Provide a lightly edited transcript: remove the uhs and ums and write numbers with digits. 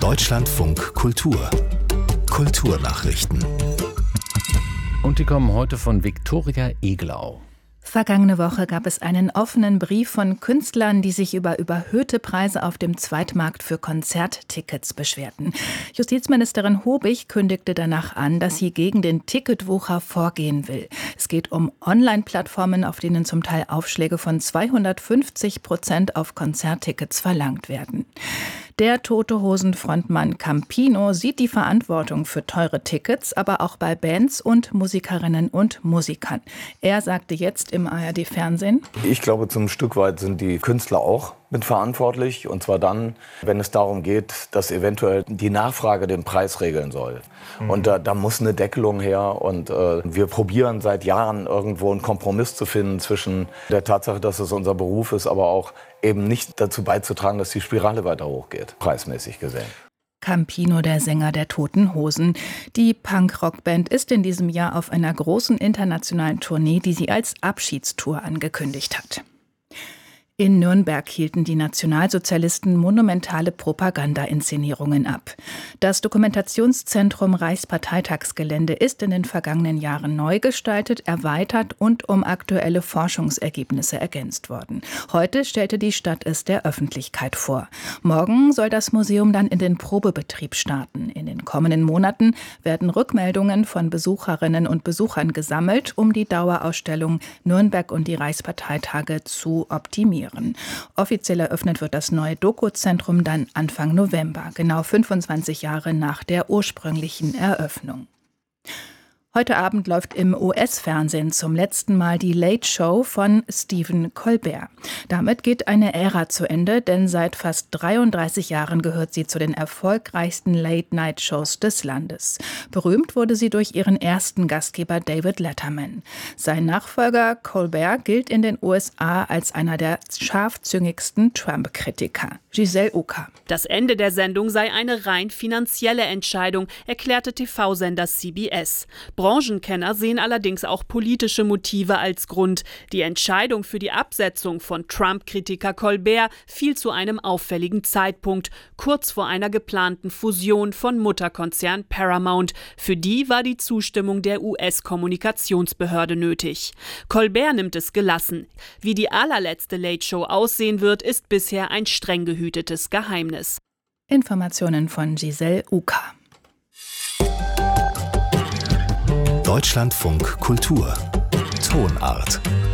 Deutschlandfunk Kultur. Kulturnachrichten. Und die kommen heute von Viktoria Eglau. Vergangene Woche gab es einen offenen Brief von Künstlern, die sich über überhöhte Preise auf dem Zweitmarkt für Konzerttickets beschwerten. Justizministerin Hobig kündigte danach an, dass sie gegen den Ticketwucher vorgehen will. Es geht um Online-Plattformen, auf denen zum Teil Aufschläge von 250% auf Konzerttickets verlangt werden. Der Tote Hosen-Frontmann Campino sieht die Verantwortung für teure Tickets, aber auch bei Bands und Musikerinnen und Musikern. Er sagte jetzt im ARD-Fernsehen: Ich glaube, zum Stück weit sind die Künstler auch mitverantwortlich. Und zwar dann, wenn es darum geht, dass eventuell die Nachfrage den Preis regeln soll. Und da muss eine Deckelung her. Und wir probieren seit Jahren irgendwo einen Kompromiss zu finden zwischen der Tatsache, dass es unser Beruf ist, aber auch eben nicht dazu beizutragen, dass die Spirale weiter hochgeht, preismäßig gesehen. Campino, der Sänger der Toten Hosen. Die Punk-Rock-Band ist in diesem Jahr auf einer großen internationalen Tournee, die sie als Abschiedstour angekündigt hat. In Nürnberg hielten die Nationalsozialisten monumentale Propaganda-Inszenierungen ab. Das Dokumentationszentrum Reichsparteitagsgelände ist in den vergangenen Jahren neu gestaltet, erweitert und um aktuelle Forschungsergebnisse ergänzt worden. Heute stellte die Stadt es der Öffentlichkeit vor. Morgen soll das Museum dann in den Probebetrieb starten. In den kommenden Monaten werden Rückmeldungen von Besucherinnen und Besuchern gesammelt, um die Dauerausstellung Nürnberg und die Reichsparteitage zu optimieren. Offiziell eröffnet wird das neue Doku-Zentrum dann Anfang November, genau 25 Jahre nach der ursprünglichen Eröffnung. Heute Abend läuft im US-Fernsehen zum letzten Mal die Late Show von Stephen Colbert. Damit geht eine Ära zu Ende, denn seit fast 33 Jahren gehört sie zu den erfolgreichsten Late-Night-Shows des Landes. Berühmt wurde sie durch ihren ersten Gastgeber David Letterman. Sein Nachfolger Colbert gilt in den USA als einer der scharfzüngigsten Trump-Kritiker. Giselle Uka. Das Ende der Sendung sei eine rein finanzielle Entscheidung, erklärte TV-Sender CBS. Branchenkenner sehen allerdings auch politische Motive als Grund. Die Entscheidung für die Absetzung von Trump-Kritiker Colbert fiel zu einem auffälligen Zeitpunkt, kurz vor einer geplanten Fusion von Mutterkonzern Paramount. Für die war die Zustimmung der US-Kommunikationsbehörde nötig. Colbert nimmt es gelassen. Wie die allerletzte Late Show aussehen wird, ist bisher ein streng gehütetes Geheimnis. Informationen von Giselle Uka. Deutschlandfunk Kultur. Tonart.